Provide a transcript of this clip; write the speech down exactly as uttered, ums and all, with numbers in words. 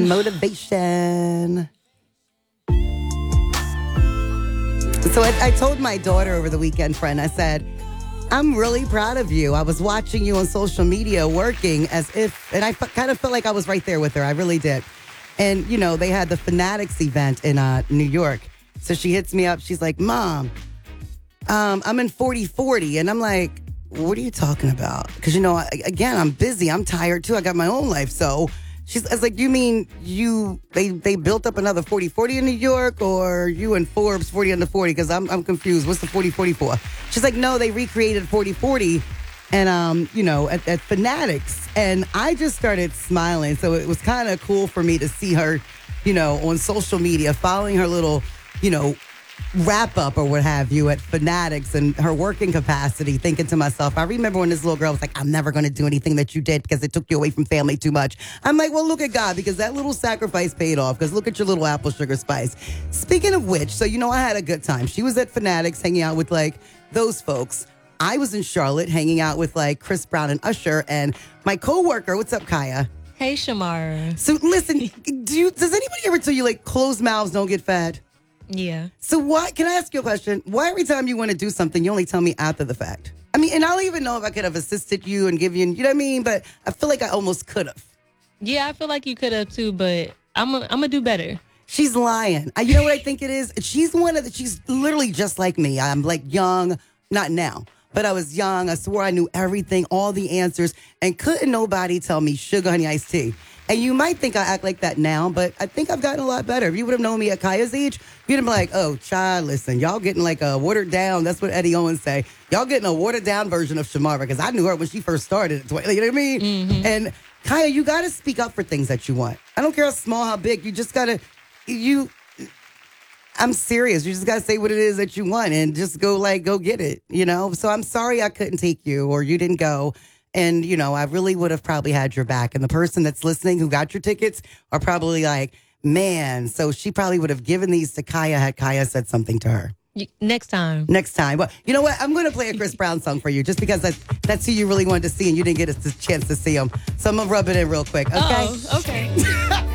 Motivation. So I, I told my daughter over the weekend, friend, I said, I'm really proud of you. I was watching you on social media working as if, and I f- kind of felt like I was right there with her. I really did. And, you know, they had the Fanatics event in uh, New York. So she hits me up. She's like, Mom, um, I'm in forty forty. And I'm like, what are you talking about? Because, you know, I, again, I'm busy. I'm tired, too. I got my own life. So she's I was like, you mean you they they built up another forty forty in New York, or you and Forbes forty under forty? Because I'm I'm confused. What's the forty forty for? She's like, no, they recreated forty forty and, um, you know, at, at Fanatics. And I just started smiling. So it was kind of cool for me to see her, you know, on social media, following her little, you know, wrap up or what have you at Fanatics and her working capacity, thinking to myself, I remember when this little girl was like, I'm never going to do anything that you did because it took you away from family too much. I'm like, well, look at God, because that little sacrifice paid off, because look at your little apple sugar spice. Speaking of which, so, you know, I had a good time. She was at Fanatics hanging out with like those folks. I was in Charlotte hanging out with like Chris Brown and Usher, and my coworker, what's up, Kaya? Hey, Shamar. So listen, do you, does anybody ever tell you like closed mouths don't get fed? Yeah. So why, can I ask you a question? Why every time you want to do something, you only tell me after the fact? I mean, and I don't even know if I could have assisted you and give you, you know what I mean? But I feel like I almost could have. Yeah, I feel like you could have too, but I'm going to do better. She's lying. I, you know what I think it is? She's one of the, she's literally just like me. I'm like young, not now, but I was young. I swore I knew everything, all the answers, and couldn't nobody tell me sugar, honey, iced tea. And you might think I act like that now, but I think I've gotten a lot better. If you would have known me at Kaya's age, you'd have been like, oh, child, listen, y'all getting like a watered down. That's what Eddie Owens say. Y'all getting a watered down version of Shamara, because I knew her when she first started. You know what I mean? Mm-hmm. And Kaya, you got to speak up for things that you want. I don't care how small, how big. You just got to, you, I'm serious. You just got to say what it is that you want and just go like, go get it, you know? So I'm sorry I couldn't take you or you didn't go. And, you know, I really would have probably had your back. And the person that's listening who got your tickets are probably like, man, so she probably would have given these to Kaya had Kaya said something to her. Next time. Next time. Well, you know what? I'm going to play a Chris Brown song for you just because that's, that's who you really wanted to see and you didn't get a chance to see him. So I'm going to rub it in real quick, okay? Oh, okay.